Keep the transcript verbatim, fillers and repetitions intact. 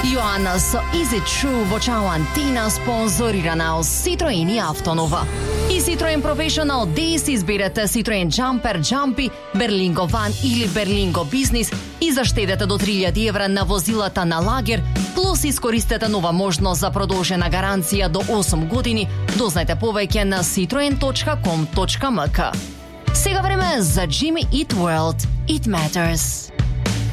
Јоана со Is It True во Чао Антина, спонзорирана од Citroen и Автонова. И Citroen Professional Days изберете Citroen Jumper, Jumpy, Berlingo Van или Berlingo Business и заштедете до три илјади евра на возилата на лагер, плюс искористете нова можност за продолжена гаранција до осум години. Дознајте повеќе на citroen точка com точка m k. Сега време за Jimmy Eat World. It Matters.